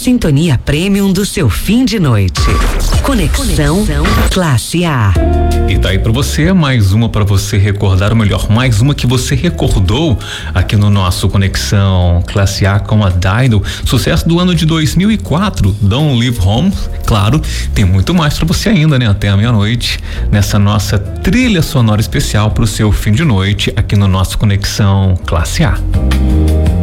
sintonia premium do seu fim de noite. Conexão Classe A. E tá aí pra você, mais uma pra você recordar, ou melhor, mais uma que você recordou aqui no nosso Conexão Classe A com a Dido, sucesso do ano de 2004, Don't Leave Home. Claro, tem muito mais pra você ainda, né? Até a meia-noite, nessa nossa trilha sonora especial pro seu fim de noite aqui no nosso Conexão Classe A.